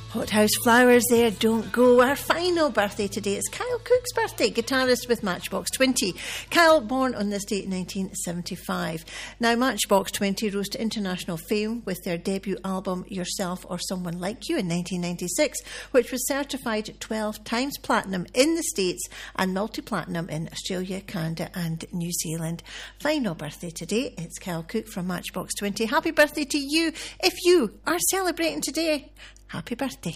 Hothouse Flowers there, Don't Go. Our final birthday today is Kyle Cook's birthday, guitarist with Matchbox 20. Kyle, born on this date in 1975. Now, Matchbox 20 rose to international fame with their debut album Yourself or Someone Like You in 1996, which was certified 12 times platinum in the States and multi-platinum in Australia, Canada and New Zealand. Final birthday today, it's Kyle Cook from Matchbox 20. Happy birthday to you if you are celebrating today. Happy birthday.